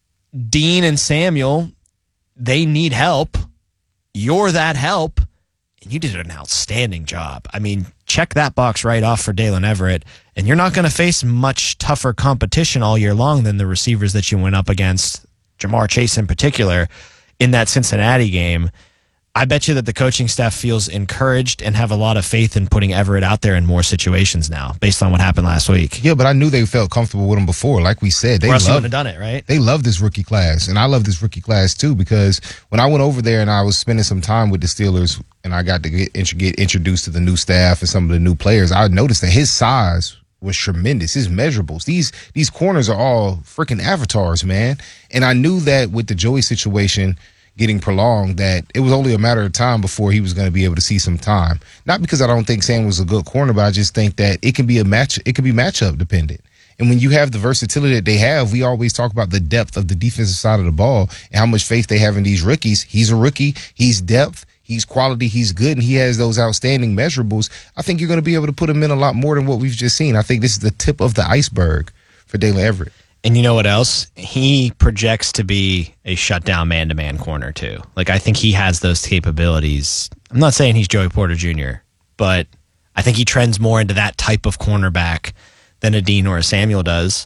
Dean and Samuel, they need help. You're that help. And you did an outstanding job. I mean, check that box right off for Daylen Everette. And you're not going to face much tougher competition all year long than the receivers that you went up against, Jamar Chase in particular, in that Cincinnati game. I bet you that the coaching staff feels encouraged and have a lot of faith in putting Everette out there in more situations now, based on what happened last week.
Yeah, but I knew they felt comfortable with him before. Like we said, they
wouldn't have done it, right?
They love this rookie class, and I love this rookie class too, because when I went over there and I was spending some time with the Steelers, and I got to get introduced to the new staff and some of the new players, I noticed that his size was tremendous. His measurables. These corners are all freaking avatars, man. And I knew that with the Joey situation getting prolonged, that it was only a matter of time before he was going to be able to see some time. Not because I don't think Sam was a good corner, but I just think that it can be matchup dependent. And when you have the versatility that they have, we always talk about the depth of the defensive side of the ball and how much faith they have in these rookies. He's a rookie. He's depth. He's quality. He's good. And he has those outstanding measurables. I think you're going to be able to put him in a lot more than what we've just seen. I think this is the tip of the iceberg for Daylen Everette.
And you know what else? He projects to be a shutdown man-to-man corner, too. Like, I think he has those capabilities. I'm not saying he's Joey Porter Jr., but I think he trends more into that type of cornerback than a Dean or a Samuel does.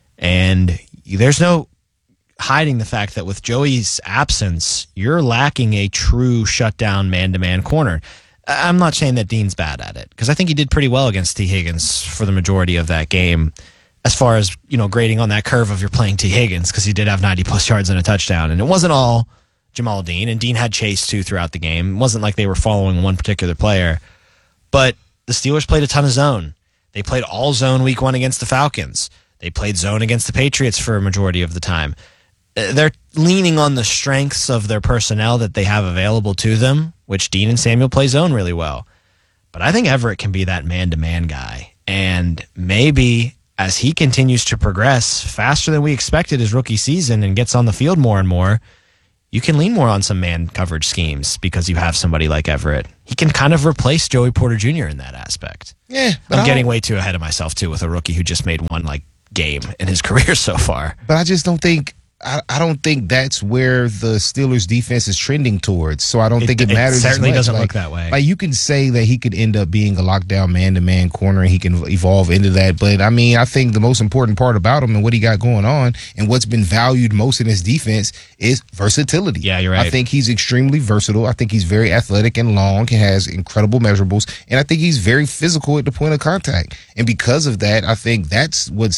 And there's no hiding the fact that with Joey's absence, you're lacking a true shutdown man-to-man corner. I'm not saying that Dean's bad at it, because I think he did pretty well against T. Higgins for the majority of that game, as far as, you know, grading on that curve of you're playing T. Higgins, because he did have 90-plus yards and a touchdown. And it wasn't all Jamal Dean, and Dean had Chase, too, throughout the game. It wasn't like they were following one particular player. But the Steelers played a ton of zone. They played all zone week 1 against the Falcons. They played zone against the Patriots for a majority of the time. They're leaning on the strengths of their personnel that they have available to them, which Dean and Samuel play zone really well. But I think Everett can be that man-to-man guy. And maybe as he continues to progress faster than we expected his rookie season and gets on the field more and more, you can lean more on some man coverage schemes because you have somebody like Everett. He can kind of replace Joey Porter Jr. in that aspect.
Yeah,
I'm getting way too ahead of myself, too, with a rookie who just made one game in his career so far.
But I just don't think I don't think that's where the Steelers defense is trending towards. So I don't think it matters.
It certainly
as much.
doesn't look that way.
Like you can say that he could end up being a lockdown man-to-man corner and he can evolve into that. But I mean, I think the most important part about him and what he got going on and what's been valued most in his defense is versatility.
Yeah, you're right.
I think he's extremely versatile. I think he's very athletic and long. He has incredible measurables. And I think he's very physical at the point of contact. And because of that, I think that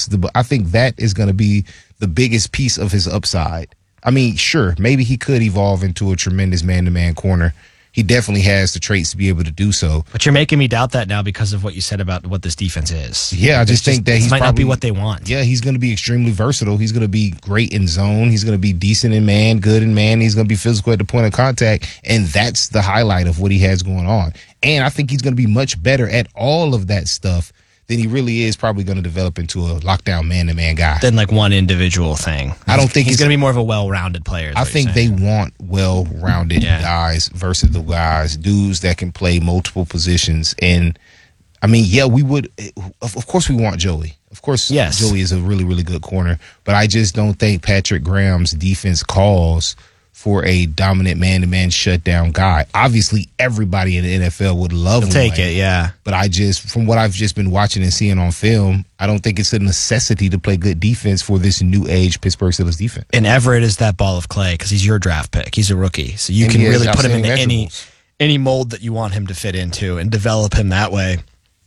is going to be the biggest piece of his upside. I mean, sure, maybe he could evolve into a tremendous man-to-man corner. He definitely has the traits to be able to do so.
But you're making me doubt that now because of what you said about what this defense is.
Yeah, I just think that he
might not be what they want.
Yeah, he's going to be extremely versatile. He's going to be great in zone. He's going to be decent in man, good in man. He's going to be physical at the point of contact, and that's the highlight of what he has going on. And I think he's going to be much better at all of that stuff than he really is probably going to develop into a lockdown man-to-man guy.
Than one individual thing.
I don't think
he's going to be more of a well-rounded player.
I think they want well-rounded guys, versatile guys, dudes that can play multiple positions. And I mean, yeah, we would. Of course, we want Joey. Of course, yes. Joey is a really, really good corner. But I just don't think Patrick Graham's defense calls for a dominant man-to-man shutdown guy. Obviously, everybody in the NFL would love him.
Take it, yeah.
But from what I've just been watching and seeing on film, I don't think it's a necessity to play good defense for this new age Pittsburgh Steelers defense.
And Everett is that ball of clay because he's your draft pick. He's a rookie. So you can really put him into any mold that you want him to fit into and develop him that way.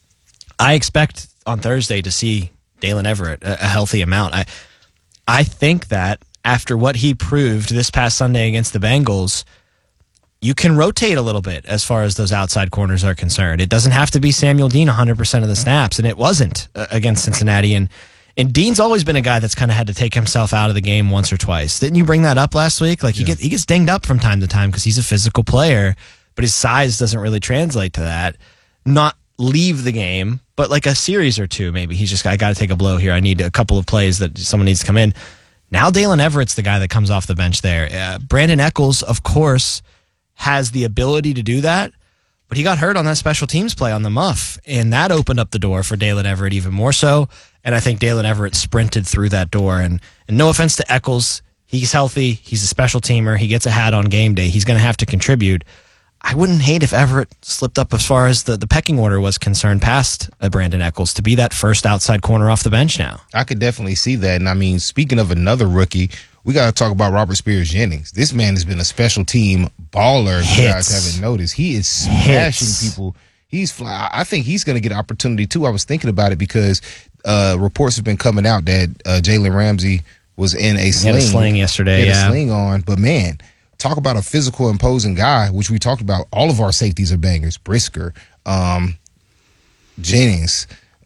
I expect on Thursday to see Dalen Everett a healthy amount. I think that after what he proved this past Sunday against the Bengals, you can rotate a little bit as far as those outside corners are concerned. It doesn't have to be Samuel Dean 100% of the snaps, and it wasn't against Cincinnati. And Dean's always been a guy that's kind of had to take himself out of the game once or twice. Didn't you bring that up last week? He gets dinged up from time to time because he's a physical player, but his size doesn't really translate to that. Not leave the game, but like a series or two, maybe. He's just, I got to take a blow here. I need a couple of plays that someone needs to come in. Now Dalen Everett's the guy that comes off the bench there. Brandon Echols, of course, has the ability to do that, but he got hurt on that special teams play on the muff, and that opened up the door for Dalen Everett even more so, and I think Dalen Everett sprinted through that door, and no offense to Echols, he's healthy, he's a special teamer, he gets a hat on game day, he's going to have to contribute. I wouldn't hate if Everett slipped up as far as the pecking order was concerned past Brandon Echols to be that first outside corner off the bench now.
I could definitely see that. And I mean, speaking of another rookie, we got to talk about Robert Spears-Jennings. This man has been a special team baller. If you guys haven't noticed, he is smashing people. He's fly. I think he's going to get an opportunity too. I was thinking about it because reports have been coming out that Jalen Ramsey was in a sling.
He had a sling yesterday.
He had a sling on, but man, talk about a physical, imposing guy, which we talked about. All of our safeties are bangers. Brisker, Jennings,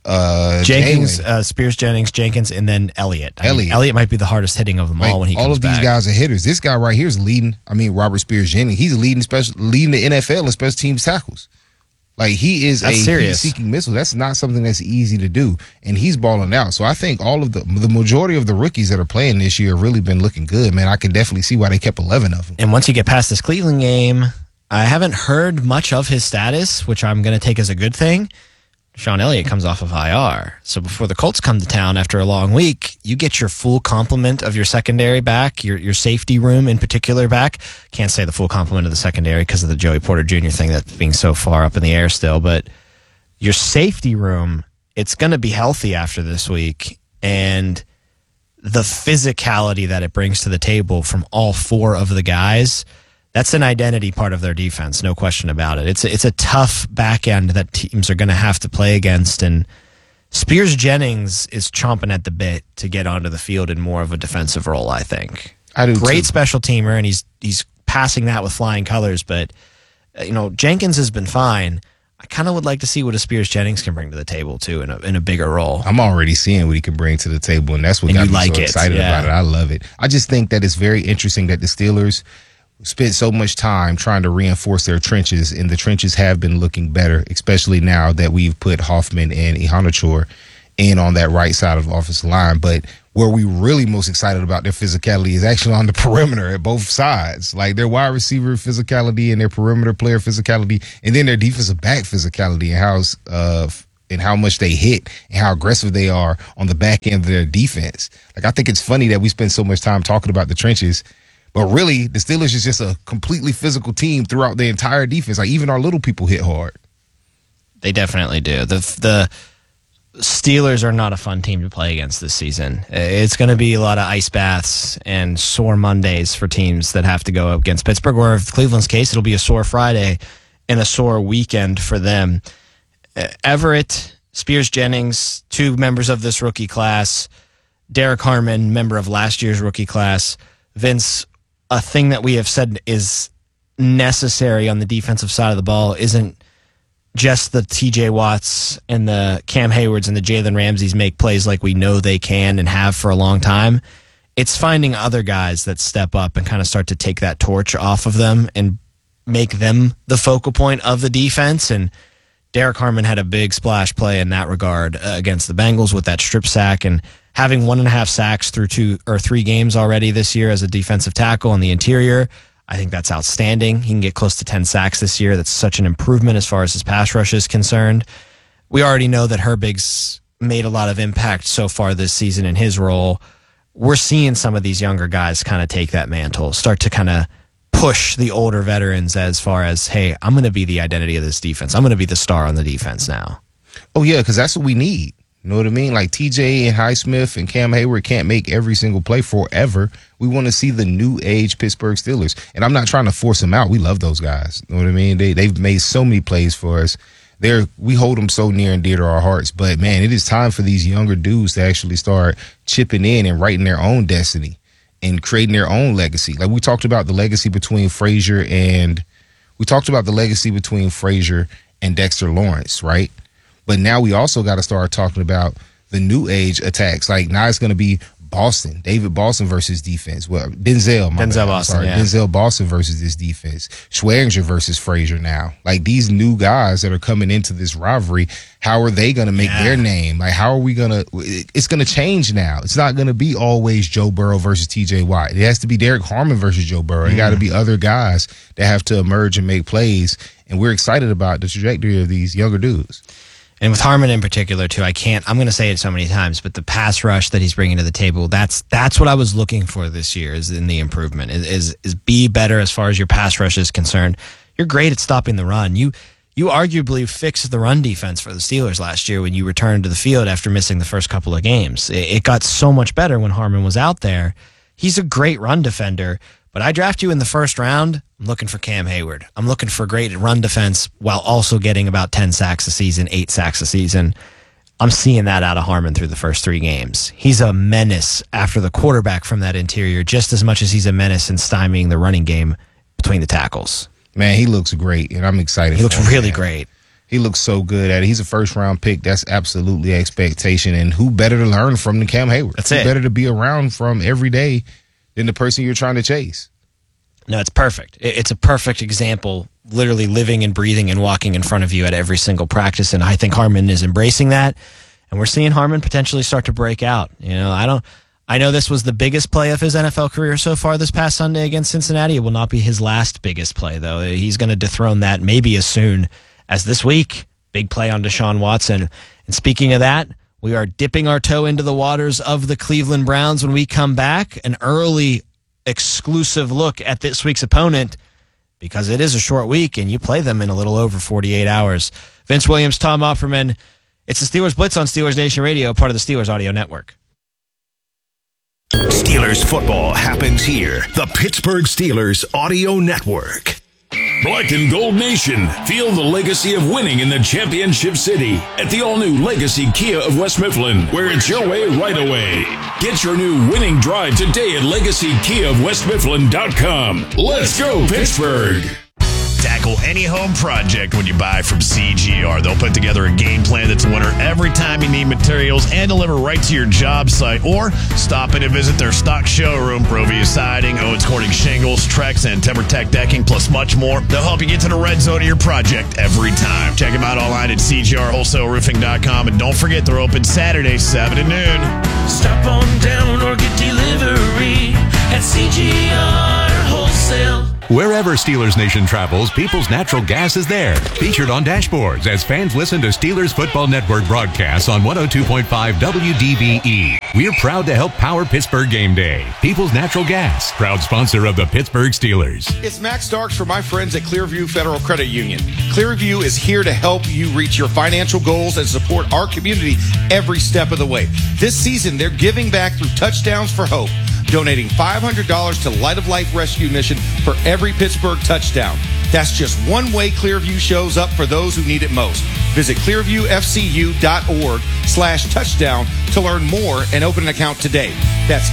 Spears-Jennings, Jenkins, and then Elliott. Elliott might be the hardest hitting of them all when he comes back.
All of these guys are hitters. This guy right here is leading. I mean, Robert Spears-Jennings. He's leading the NFL in special teams tackles. Like, he is a seeking missile. That's not something that's easy to do, and he's balling out. So I think all of the majority of the rookies that are playing this year have really been looking good, man. I can definitely see why they kept 11 of them.
And once you get past this Cleveland game, I haven't heard much of his status, which I'm going to take as a good thing. Sean Elliott comes off of IR. So before the Colts come to town after a long week, you get your full complement of your secondary back, your safety room in particular back. Can't say the full complement of the secondary because of the Joey Porter Jr. thing that's being so far up in the air still. But your safety room, it's going to be healthy after this week. And the physicality that it brings to the table from all four of the guys, that's an identity part of their defense, no question about it. It's a tough back end that teams are going to have to play against, and Spears-Jennings is chomping at the bit to get onto the field in more of a defensive role, I think.
I do
Great
too.
Special teamer, and he's passing that with flying colors, but Jenkins has been fine. I kind of would like to see what a Spears Jennings can bring to the table too in a bigger role.
I'm already seeing what he can bring to the table, and that's what got me so excited about it. I love it. I just think that it's very interesting that the Steelers spent so much time trying to reinforce their trenches, and the trenches have been looking better, especially now that we've put Hoffman and Iheanacho in on that right side of the offensive line. But where we really most excited about their physicality is actually on the perimeter at both sides. Like their wide receiver physicality and their perimeter player physicality, and then their defensive back physicality and how much they hit and how aggressive they are on the back end of their defense. Like, I think it's funny that we spend so much time talking about the trenches, but really the Steelers is just a completely physical team throughout the entire defense. Like, even our little people hit hard.
They definitely do. The Steelers are not a fun team to play against this season. It's going to be a lot of ice baths and sore Mondays for teams that have to go up against Pittsburgh, or in Cleveland's case, it'll be a sore Friday and a sore weekend for them. Everett, Spears Jennings, 2 members of this rookie class, Derek Harmon, member of last year's rookie class. Vince, a thing that we have said is necessary on the defensive side of the ball isn't just the TJ Watts and the Cam Haywards and the Jalen Ramseys make plays like we know they can and have for a long time. It's finding other guys that step up and kind of start to take that torch off of them and make them the focal point of the defense. And Derek Harmon had a big splash play in that regard against the Bengals with that strip sack, and having 1.5 sacks through 2 or 3 games already this year as a defensive tackle on the interior. I think that's outstanding. He can get close to 10 sacks this year. That's such an improvement as far as his pass rush is concerned. We already know that Herbig's made a lot of impact so far this season in his role. We're seeing some of these younger guys kind of take that mantle, start to kind of push the older veterans as far as, hey, I'm going to be the identity of this defense. I'm going to be the star on the defense now.
Oh, yeah, because that's what we need. You know what I mean? Like TJ and Highsmith and Cam Hayward can't make every single play forever. We want to see the new age Pittsburgh Steelers. And I'm not trying to force them out. We love those guys. You know what I mean? They've made so many plays for us. We hold them so near and dear to our hearts. But, man, it is time for these younger dudes to actually start chipping in and writing their own destiny and creating their own legacy. Like we talked about the legacy between Frazier and Dexter Lawrence, right? But now we also got to start talking about the new age attacks. Like now it's going to be David Boston versus defense. Well, Denzel Boston versus this defense. Schwenger versus Frazier now. Like these new guys that are coming into this rivalry, how are they going to make their name? Like how are we going to – it's going to change now. It's not going to be always Joe Burrow versus TJ Watt. It has to be Derek Harmon versus Joe Burrow. It got to be other guys that have to emerge and make plays, and we're excited about the trajectory of these younger dudes.
And with Harmon in particular, too, I'm going to say it so many times, but the pass rush that he's bringing to the table, that's what I was looking for this year is in the improvement, is be better as far as your pass rush is concerned. You're great at stopping the run. You arguably fixed the run defense for the Steelers last year when you returned to the field after missing the first couple of games. It got so much better when Harmon was out there. He's a great run defender, but I draft you in the first round, I'm looking for Cam Hayward. I'm looking for great run defense while also getting about 10 sacks a season, 8 sacks a season. I'm seeing that out of Harmon through the first 3 games. He's a menace after the quarterback from that interior, just as much as he's a menace in stymieing the running game between the tackles.
Man, he looks great, and I'm excited.
He looks really great.
He looks so good at it. He's a first-round pick. That's absolutely expectation, and who better to learn from than Cam Hayward?
That's it.
Who better to be around from every day than the person you're trying to chase?
No, it's perfect. It's a perfect example, literally living and breathing and walking in front of you at every single practice, and I think Harmon is embracing that, and we're seeing Harmon potentially start to break out. You know, I know this was the biggest play of his NFL career so far this past Sunday against Cincinnati. It will not be his last biggest play, though. He's going to dethrone that maybe as soon as this week. Big play on Deshaun Watson. And speaking of that, we are dipping our toe into the waters of the Cleveland Browns when we come back. An early exclusive look at this week's opponent because it is a short week and you play them in a little over 48 hours. Vince Williams, Tom Opperman. It's the Steelers Blitz on Steelers Nation Radio, part of the Steelers Audio Network.
Steelers football happens here. The Pittsburgh Steelers Audio Network.
Black and Gold Nation, feel the legacy of winning in the championship city at the all-new Legacy Kia of West Mifflin, where it's your way right away. Get your new winning drive today at LegacyKiaofWestMifflin.com. Let's go, Pittsburgh!
Tackle tackle any home project when you buy from CGR. They'll put together a game plan that's a winner every time you need materials and deliver right to your job site. Or stop in and visit their stock showroom. Provia Siding, Owens Corning Shingles, Trex, and TimberTech Decking, plus much more. They'll help you get to the red zone of your project every time. Check them out online at CGRWholesaleRoofing.com. And don't forget, they're open Saturday, 7 to noon.
Stop on down or get delivery at CGR Wholesale.
Wherever Steelers Nation travels, People's Natural Gas is there. Featured on dashboards as fans listen to Steelers Football Network broadcasts on 102.5 WDBE. We're proud to help power Pittsburgh game day. People's Natural Gas, proud sponsor of the Pittsburgh Steelers.
It's Max Starks for my friends at Clearview Federal Credit Union. Clearview is here to help you reach your financial goals and support our community every step of the way. This season, they're giving back through Touchdowns for Hope, donating $500 to Light of Life Rescue Mission for every Pittsburgh touchdown. That's just one way Clearview shows up for those who need it most. Visit clearviewfcu.org/touchdown to learn more and open an account today. That's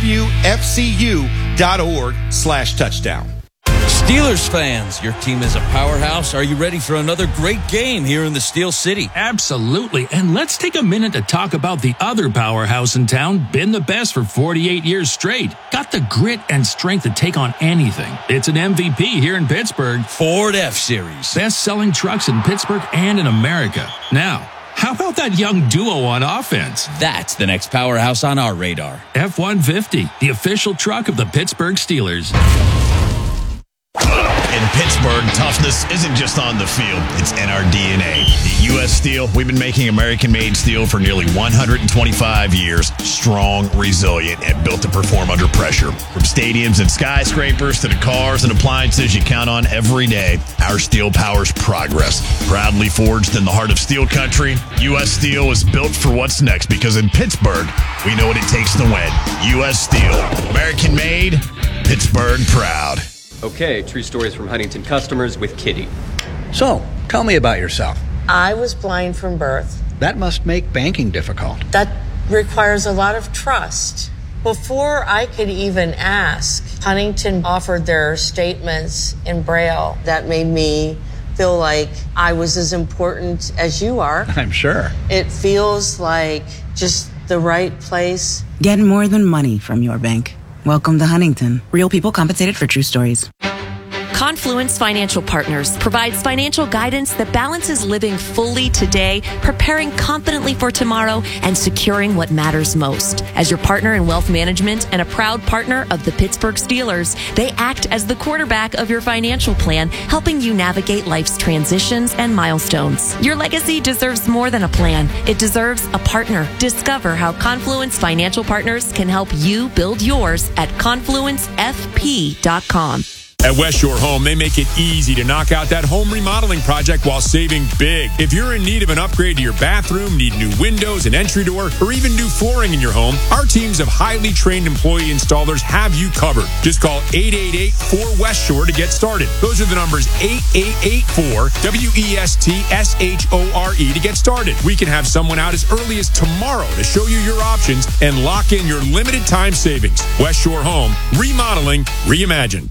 clearviewfcu.org/touchdown.
Steelers fans, your team is a powerhouse. Are you ready for another great game here in the Steel City?
Absolutely. And let's take a minute to talk about the other powerhouse in town, been the best for 48 years straight. Got the grit and strength to take on anything. It's an MVP here in Pittsburgh.
Ford F-Series.
Best-selling trucks in Pittsburgh and in America. Now, how about that young duo on offense?
That's the next powerhouse on our radar.
F-150, the official truck of the Pittsburgh Steelers.
In Pittsburgh, toughness isn't just on the field, it's in our DNA. At U.S. Steel, we've been making American-made steel for nearly 125 years. Strong, resilient, and built to perform under pressure. From stadiums and skyscrapers to the cars and appliances you count on every day, our steel powers progress. Proudly forged in the heart of steel country, U.S. Steel is built for what's next because in Pittsburgh, we know what it takes to win. U.S. Steel, American-made, Pittsburgh proud.
Okay, true stories from Huntington customers with Kitty.
So, tell me about yourself.
I was blind from birth.
That must make banking difficult.
That requires a lot of trust. Before I could even ask, Huntington offered their statements in Braille. That made me feel like I was as important as you are.
I'm sure.
It feels like just the right place.
Get more than money from your bank. Welcome to Huntington. Real people compensated for true stories.
Confluence Financial Partners provides financial guidance that balances living fully today, preparing confidently for tomorrow, and securing what matters most. As your partner in wealth management and a proud partner of the Pittsburgh Steelers, they act as the quarterback of your financial plan, helping you navigate life's transitions and milestones. Your legacy deserves more than a plan. It deserves a partner. Discover how Confluence Financial Partners can help you build yours at confluencefp.com.
At West Shore Home, they make it easy to knock out that home remodeling project while saving big. If you're in need of an upgrade to your bathroom, need new windows, an entry door, or even new flooring in your home, our teams of highly trained employee installers have you covered. Just call 888-4West Shore to get started. Those are the numbers 8884-WESTSHORE to get started. We can have someone out as early as tomorrow to show you your options and lock in your limited time savings. West Shore Home, remodeling, reimagined.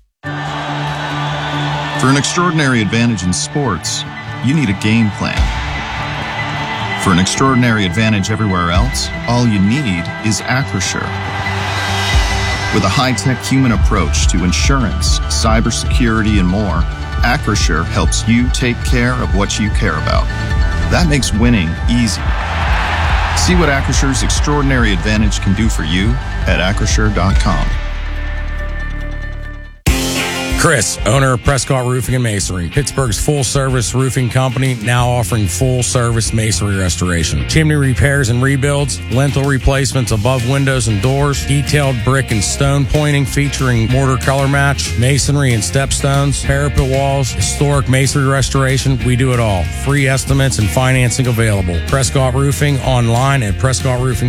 For an extraordinary advantage in sports, you need a game plan. For an extraordinary advantage everywhere else, all you need is Acrisure. With a high-tech human approach to insurance, cybersecurity, and more, Acrisure helps you take care of what you care about. That makes winning easy. See what Acrisure's extraordinary advantage can do for you at Acrisure.com.
Chris, owner of Prescott Roofing and Masonry, Pittsburgh's full-service roofing company, now offering full-service masonry restoration. Chimney repairs and rebuilds, lintel replacements above windows and doors, detailed brick and stone pointing featuring mortar color match, masonry and stepstones, parapet walls, historic masonry restoration. We do it all. Free estimates and financing available. Prescott Roofing online at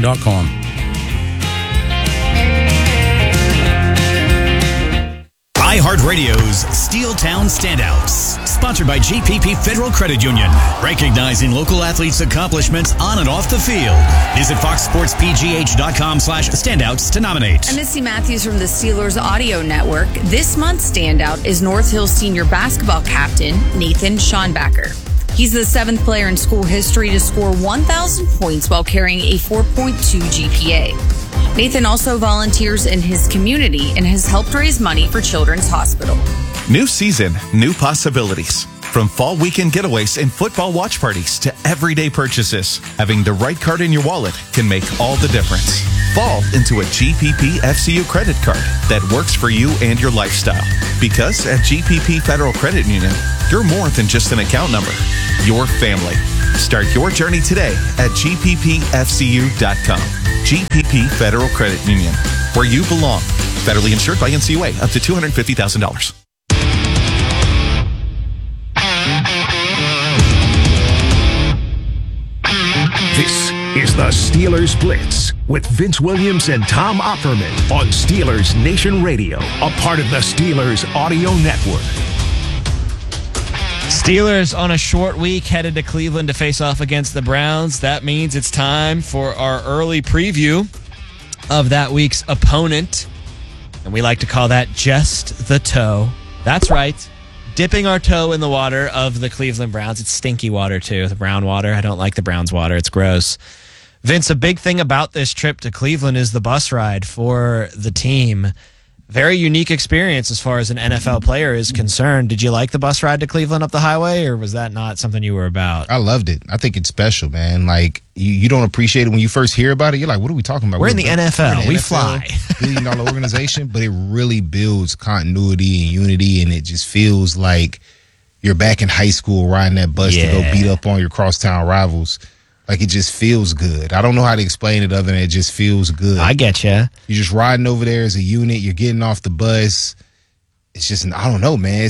prescottroofing.com.
iHeartRadio's Steeltown Standouts, sponsored by GPP Federal Credit Union, recognizing local athletes' accomplishments on and off the field. Visit foxsportspgh.com/standouts to nominate.
I'm Missy Matthews from the Steelers Audio Network. This month's standout is North Hill senior basketball captain Nathan Schonbacher. He's the 7th player in school history to score 1,000 points while carrying a 4.2 GPA. Nathan also volunteers in his community and has helped raise money for Children's Hospital.
New season, new possibilities. From fall weekend getaways and football watch parties to everyday purchases, having the right card in your wallet can make all the difference. Fall into a GPP FCU credit card that works for you and your lifestyle. Because at GPP Federal Credit Union, you're more than just an account number. You're family. Start your journey today at gppfcu.com. GPP Federal Credit Union, where you belong. Federally insured by NCUA, up to $250,000.
This is the Steelers Blitz with Vince Williams and Tom Opperman on Steelers Nation Radio, a part of the Steelers Audio Network.
Steelers on a short week headed to Cleveland to face off against the Browns. That means it's time for our early preview of that week's opponent. And we like to call that just the toe. That's right. Dipping our toe in the water of the Cleveland Browns. It's stinky water, too. The brown water. I don't like the Browns water. It's gross. Vince, a big thing about this trip to Cleveland is the bus ride for the team. Very unique experience as far as an NFL player is concerned. Did you like the bus ride to Cleveland up the highway, or was that not something you were about?
I loved it. I think it's special, man. Like, you don't appreciate it when you first hear about it. You're like, what are we talking about?
We're in the NFL. We fly.
$1 billion organization, but it really builds continuity and unity, and it just feels like you're back in high school riding that bus to go beat up on your crosstown rivals. Like, it just feels good. I don't know how to explain it other than it just feels good.
I get you.
You're just riding over there as a unit. You're getting off the bus. It's just, I don't know, man.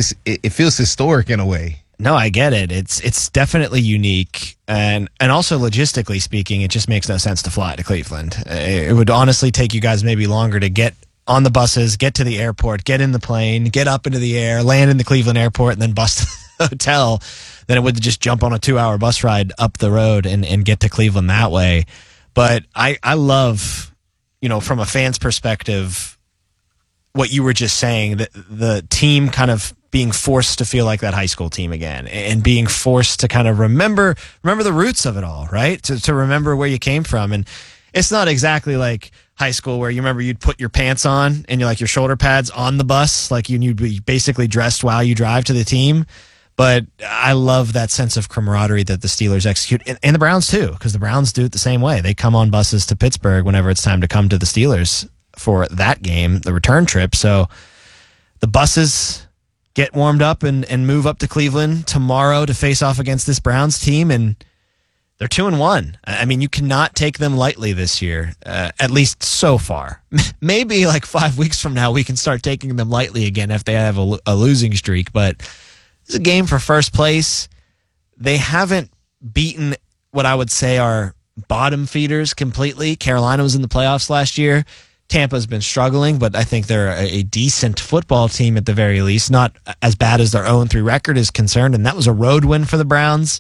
It feels historic in a way.
No, I get it. It's definitely unique. And also logistically speaking, it just makes no sense to fly to Cleveland. It would honestly take you guys maybe longer to get on the buses, get to the airport, get in the plane, get up into the air, land in the Cleveland airport, and then bus to the hotel. Then it would just jump on a 2-hour bus ride up the road and get to Cleveland that way. But I love, from a fan's perspective, what you were just saying, that the team kind of being forced to feel like that high school team again and being forced to kind of remember the roots of it all, right? To remember where you came from. And it's not exactly like high school where you remember you'd put your pants on and your shoulder pads on the bus, like you'd be basically dressed while you drive to the team. But I love that sense of camaraderie that the Steelers execute, and the Browns too, because the Browns do it the same way. They come on buses to Pittsburgh whenever it's time to come to the Steelers for that game, the return trip. So the buses get warmed up and move up to Cleveland tomorrow to face off against this Browns team, and they're 2-1. I mean, you cannot take them lightly this year, at least so far. Maybe like 5 weeks from now we can start taking them lightly again if they have a losing streak, but it's a game for first place. They haven't beaten what I would say are bottom feeders completely. Carolina was in the playoffs last year. Tampa's been struggling, but I think they're a decent football team at the very least, not as bad as their 0-3 record is concerned, and that was a road win for the Browns.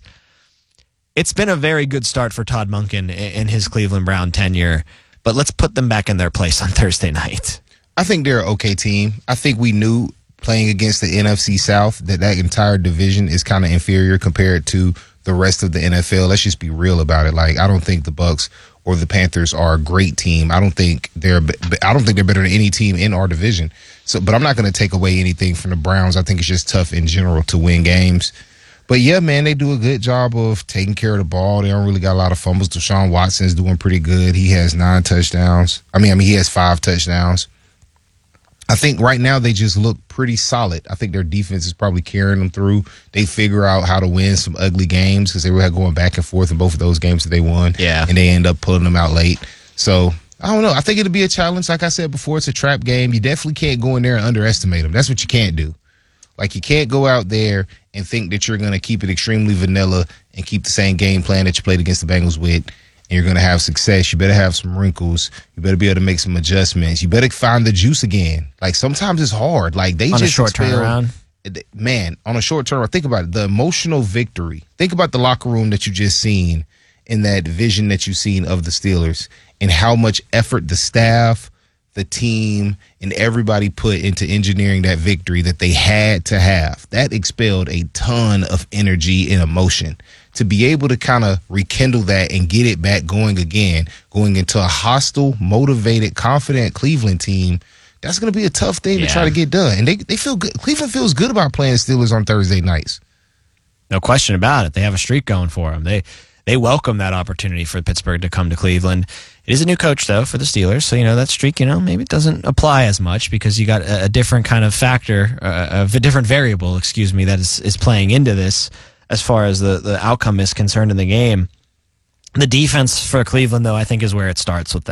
It's been a very good start for Todd Monken in his Cleveland Brown tenure, but let's put them back in their place on Thursday night.
I think they're an okay team. I think we knew playing against the NFC South that entire division is kind of inferior compared to the rest of the NFL. Let's just be real about it. Like, I don't think the Bucs or the Panthers are a great team. I don't think they're better than any team in our division. So, but I'm not going to take away anything from the Browns. I think it's just tough in general to win games. But yeah, man, they do a good job of taking care of the ball. They don't really got a lot of fumbles. Deshaun Watson's doing pretty good. He has 9 touchdowns. He has 5 touchdowns. I think right now they just look pretty solid. I think their defense is probably carrying them through. They figure out how to win some ugly games because they were going back and forth in both of those games that they won. Yeah. And they end up pulling them out late. So, I don't know. I think it'll be a challenge. Like I said before, it's a trap game. You definitely can't go in there and underestimate them. That's what you can't do. Like, you can't go out there and think that you're going to keep it extremely vanilla and keep the same game plan that you played against the Bengals with and you're going to have success, you better have some wrinkles. You better be able to make some adjustments. You better find the juice again. Like, sometimes it's hard. Like, they
on
just
a short turnaround.
Man, on a short turnaround, think about it. The emotional victory. Think about the locker room that you just seen in that vision that you've seen of the Steelers and how much effort the staff, the team, and everybody put into engineering that victory that they had to have. That expelled a ton of energy and emotion. To be able to kind of rekindle that and get it back going again, going into a hostile, motivated, confident Cleveland team, that's going to be a tough thing to try to get done. And they feel good. Cleveland feels good about playing the Steelers on Thursday nights.
No question about it. They have a streak going for them. They welcome that opportunity for Pittsburgh to come to Cleveland. It is a new coach, though, for the Steelers. So, that streak, maybe it doesn't apply as much because you got a different kind of factor, a different variable, that is playing into this as far as the outcome is concerned in the game. The defense for Cleveland, though, I think is where it starts with them.